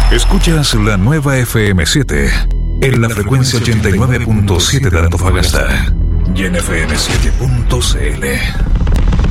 Escuchas la nueva FM7 en la frecuencia 89.7 de Antofagasta y en FM7.cl.